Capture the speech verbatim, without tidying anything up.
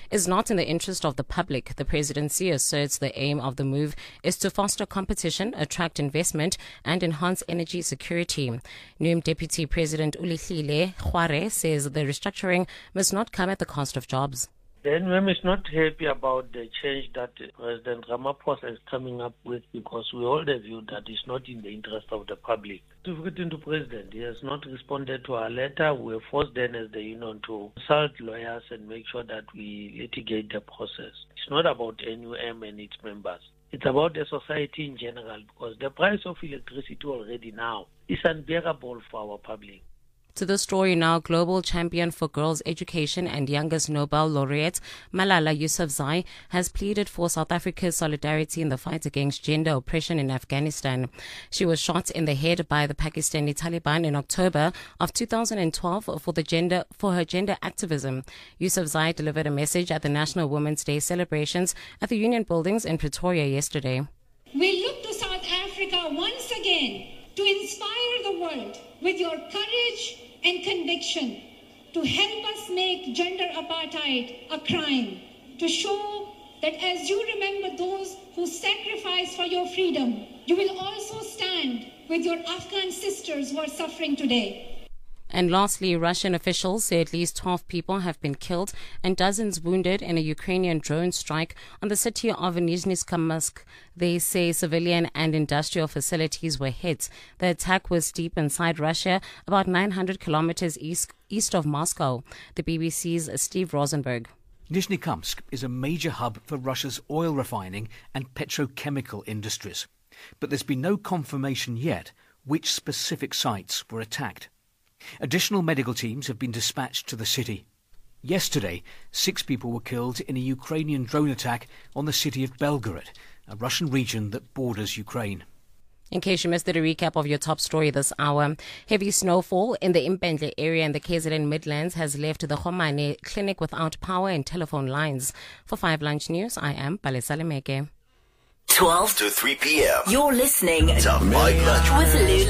is not in the interest of the public. The presidency asserts the aim of the move is to foster competition, attract investment, and enhance energy security. N U M Deputy President Ulihlile Khware says the restructuring must not come at the cost of jobs. The N U M is not happy about the change that President Ramaphosa is coming up with, because we hold a view that it's not in the interest of the public. To get into President, he has not responded to our letter. We are forced then as the union to consult lawyers and make sure that we litigate the process. It's not about N U M and its members. It's about the society in general, because the price of electricity already now is unbearable for our public. To the story now, global champion for girls' education and youngest Nobel laureate Malala Yousafzai has pleaded for South Africa's solidarity in the fight against gender oppression in Afghanistan. She was shot in the head by the Pakistani Taliban in October of two thousand twelve for the gender for her gender activism. Yousafzai delivered a message at the National Women's Day celebrations at the Union Buildings in Pretoria yesterday. We look to South Africa once again to inspire the world with your courage and conviction to help us make gender apartheid a crime, to show that as you remember those who sacrificed for your freedom, you will also stand with your Afghan sisters who are suffering today. And lastly, Russian officials say at least twelve people have been killed and dozens wounded in a Ukrainian drone strike on the city of Nizhny-Kamsk. They say civilian and industrial facilities were hit. The attack was deep inside Russia, about nine hundred kilometers east, east of Moscow. The B B C's Steve Rosenberg. Nizhny-Kamsk is a major hub for Russia's oil refining and petrochemical industries. But there's been no confirmation yet which specific sites were attacked. Additional medical teams have been dispatched to the city. Yesterday, six people were killed in a Ukrainian drone attack on the city of Belgorod, a Russian region that borders Ukraine. In case you missed it, a recap of your top story this hour. Heavy snowfall in the Impendle area in the K Z N Midlands has left the Khomane clinic without power and telephone lines. For five Lunch News, I am Palesa Lemeke. twelve to three p.m. You're listening to Five Lunch with Lula.